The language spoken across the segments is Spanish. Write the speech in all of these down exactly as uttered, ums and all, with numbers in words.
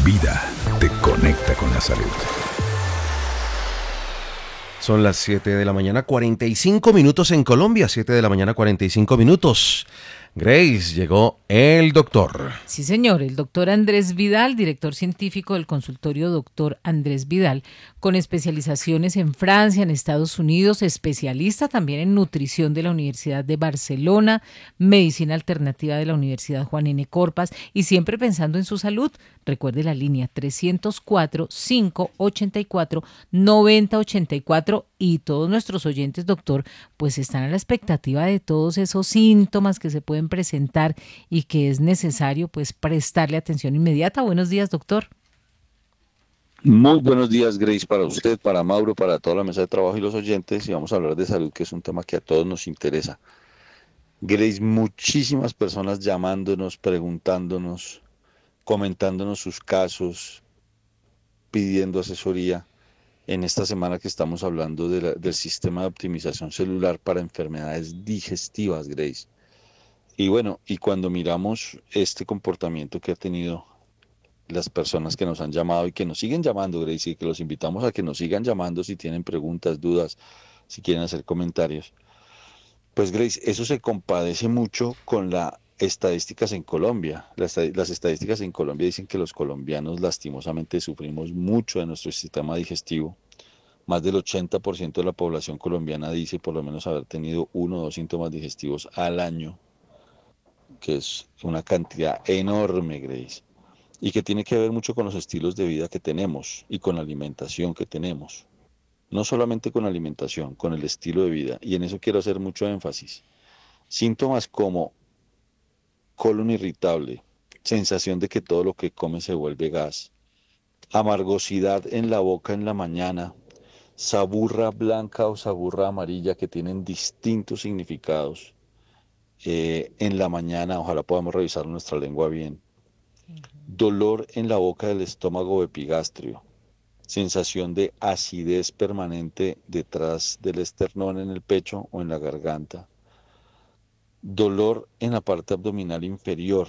Vida te conecta con la salud. Son las siete de la mañana, cuarenta y cinco minutos en Colombia, siete de la mañana, cuarenta y cinco minutos. Grace, llegó el doctor. Sí, señor, el doctor Andrés Vidal, director científico del consultorio Doctor Andrés Vidal, con especializaciones en Francia, en Estados Unidos, especialista también en nutrición de la Universidad de Barcelona, medicina alternativa de la Universidad Juan N. Corpas y siempre pensando en su salud. Recuerde la línea trescientos cuatro, cinco ochenta y cuatro, noventa ochenta y cuatro y todos nuestros oyentes, doctor, pues están a la expectativa de todos esos síntomas que se pueden presentar y que es necesario pues prestarle atención inmediata. Buenos días, doctor. Muy buenos días, Grace, para usted, para Mauro, para toda la mesa de trabajo y los oyentes. Y vamos a hablar de salud, que es un tema que a todos nos interesa. Grace, muchísimas personas llamándonos, preguntándonos, comentándonos sus casos, pidiendo asesoría en esta semana que estamos hablando de la, del sistema de optimización celular para enfermedades digestivas, Grace. Y bueno, y cuando miramos este comportamiento que ha tenido las personas que nos han llamado y que nos siguen llamando, Grace, y que los invitamos a que nos sigan llamando si tienen preguntas, dudas, si quieren hacer comentarios, pues Grace, eso se compadece mucho con las estadísticas en Colombia. Las, las estadísticas en Colombia dicen que los colombianos lastimosamente sufrimos mucho de nuestro sistema digestivo. Más del ochenta por ciento de la población colombiana dice por lo menos haber tenido uno o dos síntomas digestivos al año, que es una cantidad enorme, Grace, y que tiene que ver mucho con los estilos de vida que tenemos y con la alimentación que tenemos. No solamente con la alimentación, con el estilo de vida, y en eso quiero hacer mucho énfasis. Síntomas como colon irritable, sensación de que todo lo que come se vuelve gas, amargosidad en la boca en la mañana, saburra blanca o saburra amarilla que tienen distintos significados. Eh, en la mañana, ojalá podamos revisar nuestra lengua bien. Dolor en la boca del estómago epigastrio, sensación de acidez permanente detrás del esternón en el pecho o en la garganta, dolor en la parte abdominal inferior,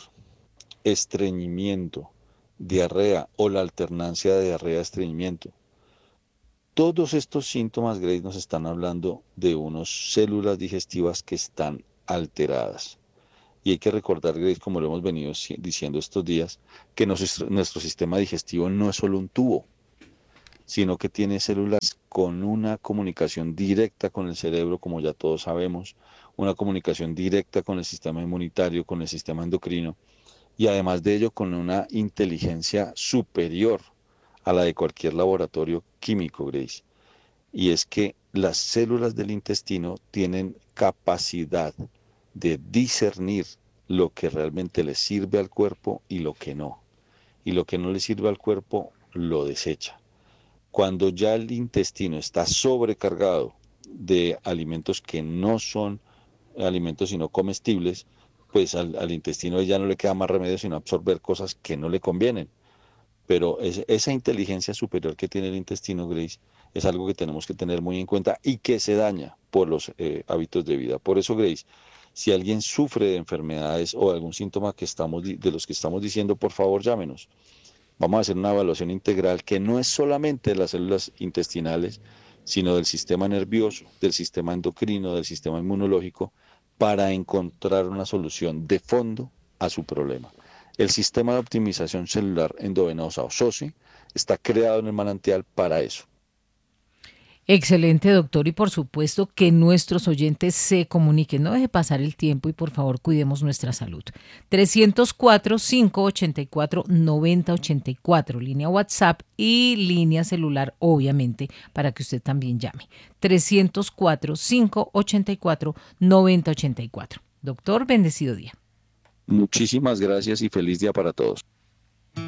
estreñimiento, diarrea o la alternancia de diarrea-estreñimiento. Todos estos síntomas, Grace, nos están hablando de unas células digestivas que están alteradas. Y hay que recordar, Grace, como lo hemos venido diciendo estos días, que nuestro, nuestro sistema digestivo no es solo un tubo, sino que tiene células con una comunicación directa con el cerebro, como ya todos sabemos, una comunicación directa con el sistema inmunitario, con el sistema endocrino, y además de ello con una inteligencia superior a la de cualquier laboratorio químico, Grace. Y es que las células del intestino tienen capacidad de discernir lo que realmente le sirve al cuerpo y lo que no. Y lo que no le sirve al cuerpo lo desecha. Cuando ya el intestino está sobrecargado de alimentos que no son alimentos sino comestibles, pues al, al intestino ya no le queda más remedio sino absorber cosas que no le convienen. Pero es, esa inteligencia superior que tiene el intestino, Grace, es algo que tenemos que tener muy en cuenta y que se daña por los eh, hábitos de vida. Por eso, Grace, si alguien sufre de enfermedades o algún síntoma que estamos, de los que estamos diciendo, por favor llámenos. Vamos a hacer una evaluación integral que no es solamente de las células intestinales, sino del sistema nervioso, del sistema endocrino, del sistema inmunológico, para encontrar una solución de fondo a su problema. El sistema de optimización celular endovenosa o S O C E está creado en el manantial para eso. Excelente, doctor, y por supuesto que nuestros oyentes se comuniquen. No deje pasar el tiempo y por favor cuidemos nuestra salud. trescientos cuatro, cinco ochenta y cuatro, noventa ochenta y cuatro, línea WhatsApp y línea celular, obviamente, para que usted también llame. trescientos cuatro, cinco ochenta y cuatro, noventa ochenta y cuatro. Doctor, bendecido día. Muchísimas gracias y feliz día para todos.